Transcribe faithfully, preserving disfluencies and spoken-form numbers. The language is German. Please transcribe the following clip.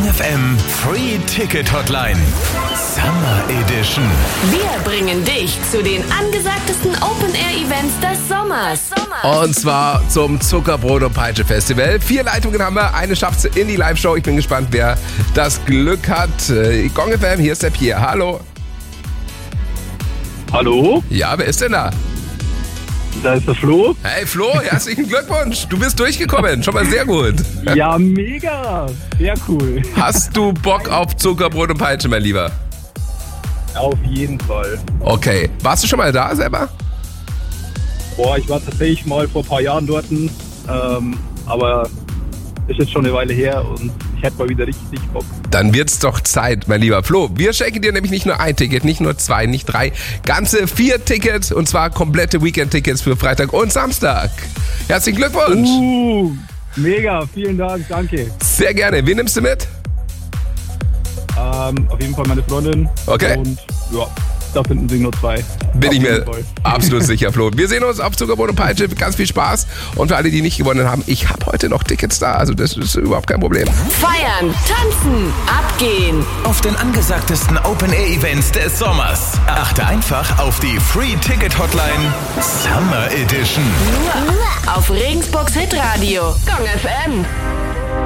Gong F M Free Ticket Hotline. Summer Edition. Wir bringen dich zu den angesagtesten Open-Air-Events des Sommers. Und zwar zum Zuckerbrot und Peitsche Festival. Vier Leitungen haben wir, eine schafft's in die Live-Show. Ich bin gespannt, wer das Glück hat. Gong F M, hier ist der Pierre. Hallo. Hallo? Ja, wer ist denn da? Da ist der Flo. Hey Flo, herzlichen Glückwunsch. Du bist durchgekommen. Schon mal sehr gut. Ja, mega. Sehr cool. Hast du Bock auf Zuckerbrot und Peitsche, mein Lieber? Auf jeden Fall. Okay. Warst du schon mal da selber? Boah, ich war tatsächlich mal vor ein paar Jahren dort, ähm, aber ist jetzt schon eine Weile her und ich hätte mal wieder richtig Bock. Dann wird's doch Zeit, mein lieber Flo. Wir schenken dir nämlich nicht nur ein Ticket, nicht nur zwei, nicht drei, ganze vier Tickets und zwar komplette Weekend-Tickets für Freitag und Samstag. Herzlichen Glückwunsch. Uh, mega, vielen Dank, danke. Sehr gerne. Wen nimmst du mit? Ähm, auf jeden Fall meine Freundin. Okay. Und ja, da finden sich nur zwei. Bin Auf ich mir jeden Fall. absolut sicher, Flo. Wir sehen uns auf Zuckerbrot und Peitsche. Ganz viel Spaß. Und für alle, die nicht gewonnen haben, ich habe heute noch Tickets da. Also das ist überhaupt kein Problem. Feiern, tanzen, abgehen. Auf den angesagtesten Open-Air-Events des Sommers. Achte einfach auf die Free Ticket Hotline Summer Edition. Nur auf Regensburgs Hitradio. Gong F M.